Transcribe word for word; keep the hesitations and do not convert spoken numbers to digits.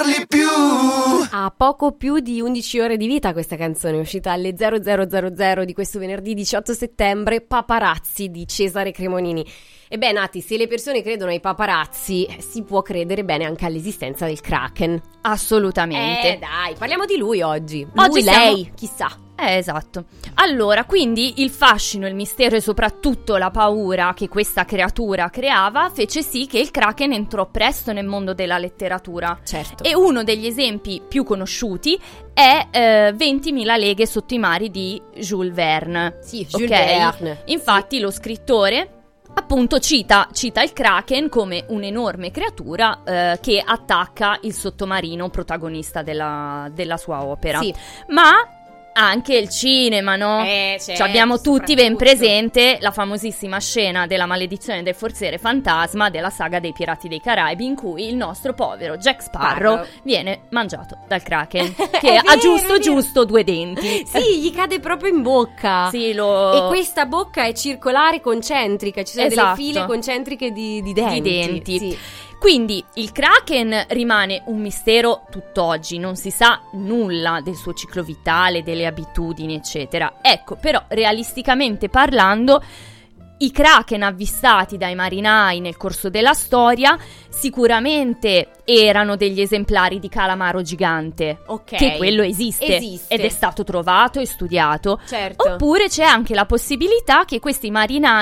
parli più. Ha poco più di undici ore di vita questa canzone, è uscita alle zero zero zero zero di questo venerdì diciotto settembre, Paparazzi di Cesare Cremonini. E beh, Nati, se le persone credono ai paparazzi, si può credere bene anche all'esistenza del Kraken. Assolutamente. Eh dai, parliamo di lui oggi. Lui, Oggi siamo- lei, chissà. Eh, esatto. Allora, quindi il fascino, il mistero e soprattutto la paura che questa creatura creava fece sì che il Kraken entrò presto nel mondo della letteratura. Certo. E uno degli esempi più conosciuti è eh, ventimila leghe sotto i mari di Jules Verne. Sì, Jules Ok? Verne. Infatti lo scrittore appunto cita, cita il Kraken come un'enorme creatura eh, che attacca il sottomarino protagonista della, della sua opera. Sì. Ma anche il cinema, no? Eh, certo, Ci abbiamo tutti ben soprattutto. presente la famosissima scena della maledizione del forziere fantasma della saga dei Pirati dei Caraibi, in cui il nostro povero Jack Sparrow Sparrow. viene mangiato dal Kraken, È che ha vero, giusto è vero. giusto due denti. Sì, gli cade proprio in bocca. Sì, lo... E questa bocca è circolare, concentrica, ci sono Esatto. delle file concentriche di, di denti. Di denti. Sì. Quindi il Kraken rimane un mistero tutt'oggi, non si sa nulla del suo ciclo vitale, delle abitudini, eccetera. Ecco, però realisticamente parlando, i Kraken avvistati dai marinai nel corso della storia sicuramente erano degli esemplari di calamaro gigante, Ok. che quello esiste, Esiste. ed è stato trovato e studiato. Certo. Oppure c'è anche la possibilità che questi marinai